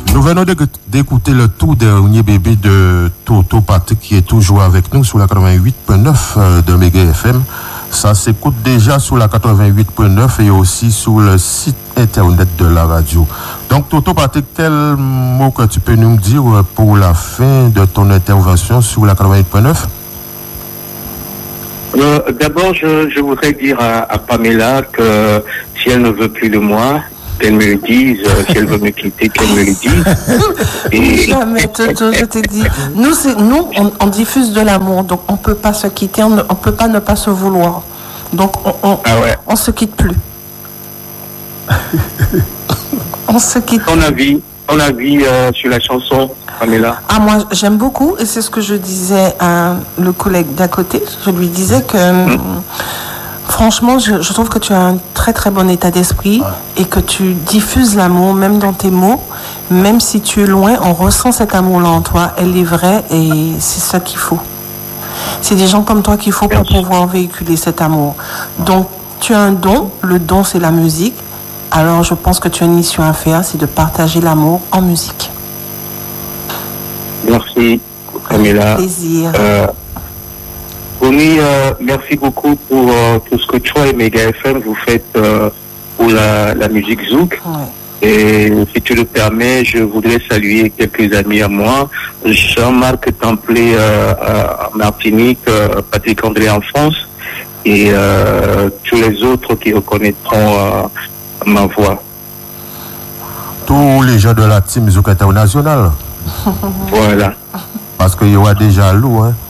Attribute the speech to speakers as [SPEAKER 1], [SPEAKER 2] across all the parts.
[SPEAKER 1] Nous venons d'écouter le tout dernier bébé de Toto Patrick qui est toujours avec nous sur la 88.9 de Méga FM. Ça s'écoute déjà sur la 88.9 et aussi sur le site internet de la radio. Donc Toto Patrick, quel mot que tu peux nous dire pour la fin de ton intervention sur la 88.9?
[SPEAKER 2] D'abord, je voudrais dire à Pamela que si elle ne veut plus de moi, qu'elle me le dise, si elle veut me quitter, qu'elle me le dise.
[SPEAKER 3] Et... Jamais, Toto, je t'ai dit. Nous, on diffuse de l'amour, donc on ne peut pas se quitter, on ne peut pas ne pas se vouloir. Donc on se quitte plus. On se quitte.
[SPEAKER 2] Ton avis sur la chanson, Pamela?
[SPEAKER 3] Moi, j'aime beaucoup, et c'est ce que je disais à le collègue d'à côté. Je lui disais que... Franchement, je trouve que tu as un très très bon état d'esprit et que tu diffuses l'amour même dans tes mots. Même si tu es loin, on ressent cet amour-là en toi. Elle est vraie et c'est ça qu'il faut. C'est des gens comme toi qu'il faut pour pouvoir véhiculer cet amour. Donc, tu as un don. Le don, c'est la musique. Alors, je pense que tu as une mission à faire, c'est de partager l'amour en musique.
[SPEAKER 2] Merci, Pamela.
[SPEAKER 3] Avec plaisir.
[SPEAKER 2] Ronnie, merci beaucoup pour tout ce que toi et Méga FM vous faites pour la musique Zouk. Ouais. Et si tu le permets, je voudrais saluer quelques amis à moi. Jean-Marc Templé à Martinique, Patrick André en France et tous les autres qui reconnaîtront ma voix.
[SPEAKER 1] Tous les gens de la team Zouk International.
[SPEAKER 2] Voilà.
[SPEAKER 1] Parce qu'il y aura déjà Lou, hein.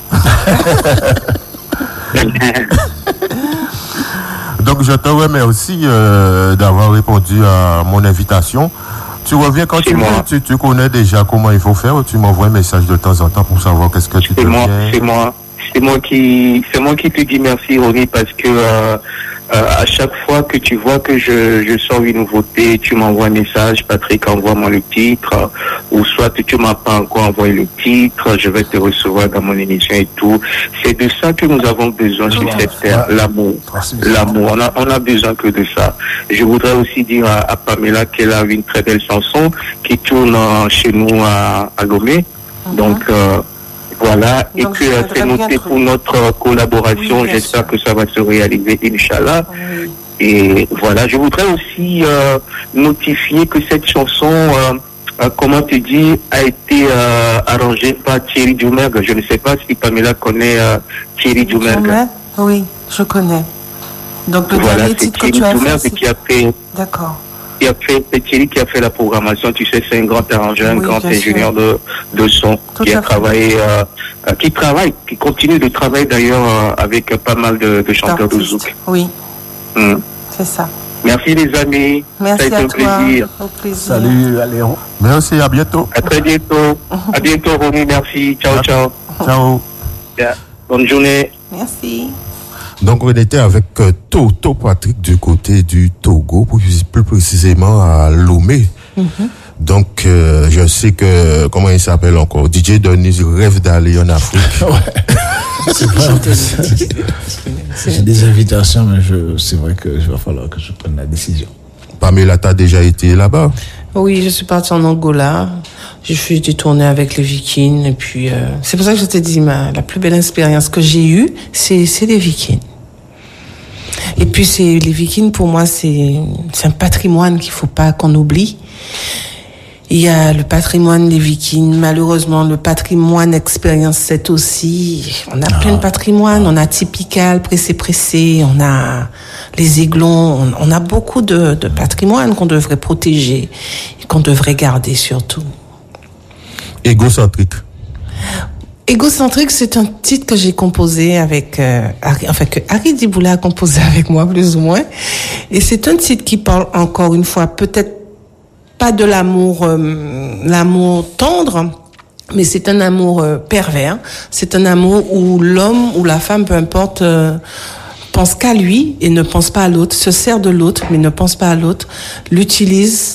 [SPEAKER 1] Donc je te remercie d'avoir répondu à mon invitation. Tu reviens quand tu veux, tu connais déjà comment il faut faire, ou tu m'envoies un message de temps en temps pour savoir qu'est-ce que tu te
[SPEAKER 2] C'est moi qui te dis merci, Ronnie, parce que à chaque fois que tu vois que je sors une nouveauté, tu m'envoies un message, Patrick, envoie-moi le titre, ou soit tu m'as pas encore envoyé le titre, je vais te recevoir dans mon émission et tout. C'est de ça que nous avons besoin sur cette terre, l'amour. L'amour, on a besoin que de ça. Je voudrais aussi dire à Pamela qu'elle a une très belle chanson qui tourne chez nous à Lomé. Donc, voilà, et que c'est noté pour notre collaboration. J'espère que ça va se réaliser, Inch'Allah. Oui. Et voilà, je voudrais aussi notifier que cette chanson, comment te dire, a été arrangée par Thierry Dumergue. Je ne sais pas si Pamela connaît Thierry Dumergue.
[SPEAKER 3] Oui, je connais. Donc le dernier titre que tu as fait,
[SPEAKER 2] qui a fait...
[SPEAKER 3] D'accord.
[SPEAKER 2] C'est Thierry qui a fait la programmation, tu sais, c'est un grand arrangeur, un grand ingénieur de son, qui continue de travailler d'ailleurs avec pas mal de chanteurs de Zouk.
[SPEAKER 3] Oui, c'est ça.
[SPEAKER 2] Merci les amis,
[SPEAKER 3] merci,
[SPEAKER 2] ça a été un plaisir.
[SPEAKER 1] Salut Léon. Merci, à bientôt.
[SPEAKER 2] À très bientôt. À bientôt Ronnie, merci. Ciao, ciao.
[SPEAKER 1] Ciao.
[SPEAKER 2] Yeah. Bonne journée.
[SPEAKER 3] Merci.
[SPEAKER 1] Donc, on était avec Toto Patrick du côté du Togo, plus précisément à Lomé. Donc, je sais que, comment il s'appelle encore? DJ Denis rêve d'aller en Afrique.
[SPEAKER 4] C'est pas j'ai des invitations, mais c'est vrai que il va falloir que je prenne la décision.
[SPEAKER 1] Pamela, t'as déjà été là-bas?
[SPEAKER 3] Oui, je suis partie en Angola. J'ai fait des tournées avec les Vikings. Et puis, c'est pour ça que je te dis, la plus belle expérience que j'ai eue, c'est les Vikings. Et puis, les Vikings, pour moi, c'est un patrimoine qu'il faut pas qu'on oublie. Il y a le patrimoine des Vikings. Malheureusement, le patrimoine expérience 7 aussi. On a plein de patrimoines. On a Typical, Pressé, on a les Aiglons. On a beaucoup de patrimoine qu'on devrait protéger et qu'on devrait garder surtout.
[SPEAKER 1] Égocentrique.
[SPEAKER 3] Égocentrique, c'est un titre que j'ai composé avec que Harry Diboula a composé avec moi, plus ou moins. Et c'est un titre qui parle encore une fois, peut-être pas de l'amour tendre, mais c'est un amour pervers. C'est un amour où l'homme ou la femme, peu importe, pense qu'à lui et ne pense pas à l'autre, se sert de l'autre mais ne pense pas à l'autre, l'utilise,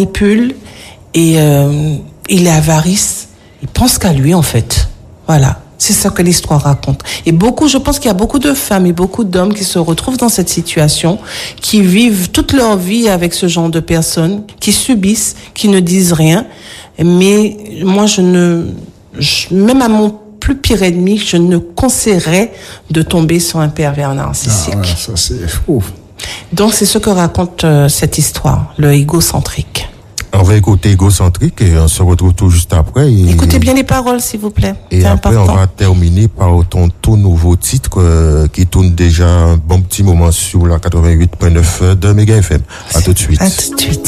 [SPEAKER 3] manipule et il est avarice. Il pense qu'à lui, en fait. Voilà. C'est ça que l'histoire raconte. Et je pense qu'il y a beaucoup de femmes et beaucoup d'hommes qui se retrouvent dans cette situation, qui vivent toute leur vie avec ce genre de personnes, qui subissent, qui ne disent rien. Mais moi, même à mon plus pire ennemi, je ne conseillerais de tomber sur un pervers narcissique.
[SPEAKER 4] Ah ouais, ça c'est fou.
[SPEAKER 3] Donc c'est ce que raconte cette histoire, le égocentrique.
[SPEAKER 1] On va écouter Égocentrique et on se retrouve tout juste après.
[SPEAKER 3] Écoutez bien les paroles, s'il vous plaît.
[SPEAKER 1] Et
[SPEAKER 3] c'est
[SPEAKER 1] après,
[SPEAKER 3] important.
[SPEAKER 1] on va terminer par ton tout nouveau titre qui tourne déjà un bon petit moment sur la 88.9 de Méga FM. À tout de suite.
[SPEAKER 3] À tout de suite.